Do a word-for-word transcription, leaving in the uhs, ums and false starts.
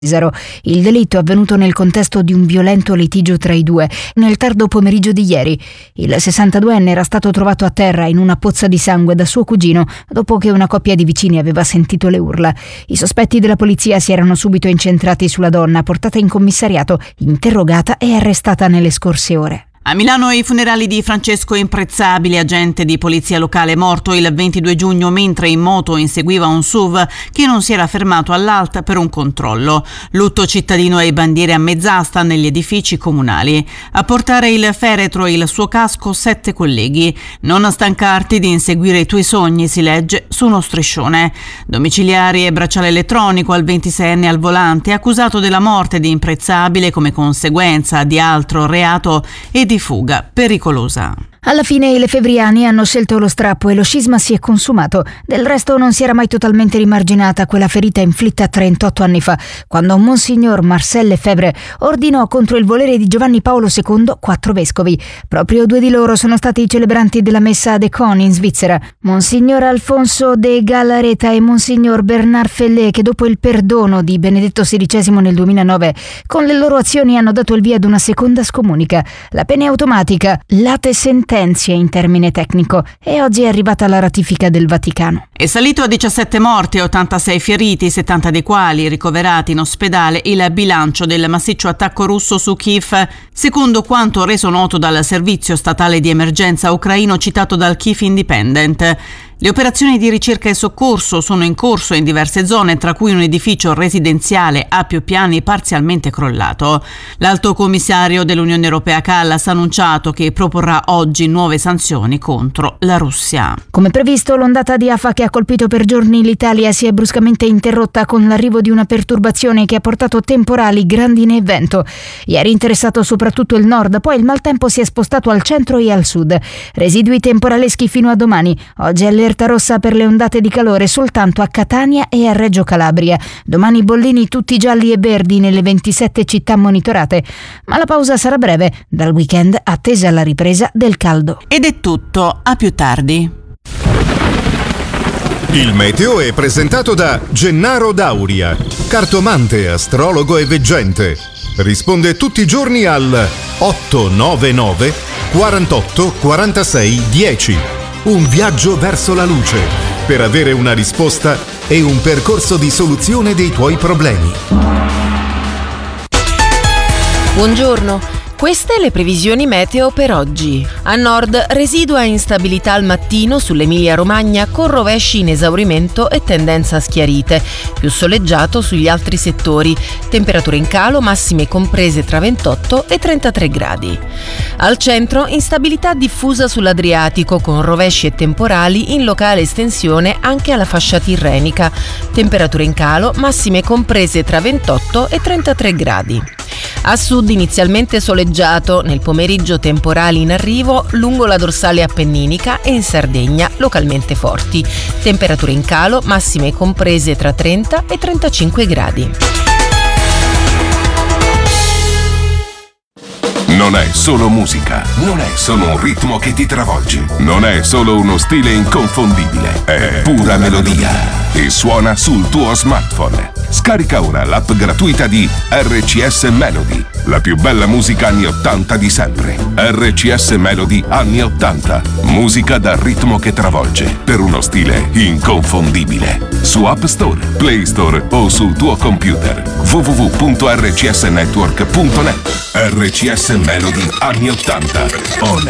Il delitto è avvenuto nel contesto di un violento litigio tra i due nel tardo pomeriggio di ieri. Il sessantaduenne era stato trovato a terra in una pozza di sangue da suo cugino dopo che una coppia di vicini aveva sentito le urla. I sospetti della polizia si erano subito incentrati sulla donna, portata in commissariato, interrogata e arrestata nelle scorse ore. A Milano i funerali di Francesco Imprezzabile, agente di polizia locale morto il ventidue giugno mentre in moto inseguiva un S U V che non si era fermato all'alta per un controllo. Lutto cittadino e bandiere a mezz'asta negli edifici comunali. A portare il feretro e il suo casco sette colleghi. Non stancarti di inseguire i tuoi sogni, si legge su uno striscione. Domiciliari e bracciale elettronico al ventiseienne al volante, accusato della morte di Imprezzabile come conseguenza di altro reato e di fuga pericolosa. Alla fine i lefebvriani hanno scelto lo strappo e lo scisma si è consumato. Del resto non si era mai totalmente rimarginata quella ferita inflitta trentotto anni fa, quando Monsignor Marcel Lefebvre ordinò contro il volere di Giovanni Paolo secondo quattro vescovi. Proprio due di loro sono stati i celebranti della messa a Con in Svizzera, Monsignor Alfonso de Galareta e Monsignor Bernard Fellet, che dopo il perdono di Benedetto sedicesimo nel duemilanove, con le loro azioni hanno dato il via ad una seconda scomunica. La pena è automatica, late sentenze in termine tecnico, e oggi è arrivata la ratifica del Vaticano. È salito a diciassette morti e ottantasei feriti, settanta dei quali ricoverati in ospedale, il bilancio del massiccio attacco russo su Kiev, secondo quanto reso noto dal servizio statale di emergenza ucraino citato dal Kiev Independent. Le operazioni di ricerca e soccorso sono in corso in diverse zone, tra cui un edificio residenziale a più piani parzialmente crollato. L'alto commissario dell'Unione Europea Kallas ha annunciato che proporrà oggi nuove sanzioni contro la Russia. Come previsto, l'ondata di afa che ha colpito per giorni l'Italia si è bruscamente interrotta con l'arrivo di una perturbazione che ha portato temporali, grandine e vento. Ieri interessato soprattutto il nord, poi il maltempo si è spostato al centro e al sud. Residui temporaleschi fino a domani. Oggi allerta rossa per le ondate di calore soltanto a Catania e a Reggio Calabria. Domani bollini tutti gialli e verdi nelle ventisette città monitorate. Ma la pausa sarà breve. Dal weekend attesa la ripresa del caldo. Ed è tutto, a più tardi. Il meteo è presentato da Gennaro Dauria, cartomante, astrologo e veggente. Risponde tutti i giorni al otto nove nove quarantotto quarantasei dieci. Un viaggio verso la luce per avere una risposta e un percorso di soluzione dei tuoi problemi. Buongiorno. Queste le previsioni meteo per oggi. A nord residua instabilità al mattino sull'Emilia-Romagna con rovesci in esaurimento e tendenza a schiarite. Più soleggiato sugli altri settori. Temperature in calo, massime comprese tra ventotto e trentatré gradi. Al centro instabilità diffusa sull'Adriatico con rovesci e temporali in locale estensione anche alla fascia tirrenica. Temperature in calo, massime comprese tra ventotto e trentatré gradi. A sud inizialmente soleggiato, nel pomeriggio temporali in arrivo lungo la dorsale appenninica e in Sardegna localmente forti. Temperature in calo, massime comprese tra trenta e trentacinque gradi. Non è solo musica, non è solo un ritmo che ti travolge, non è solo uno stile inconfondibile, è pura melodia e suona sul tuo smartphone. Scarica ora l'app gratuita di R C S Melody, la più bella musica anni ottanta di sempre. R C S Melody anni ottanta, musica dal ritmo che travolge per uno stile inconfondibile. Su App Store, Play Store o sul tuo computer. w w w punto r c s network punto net. R C S Melody anni ottanta, on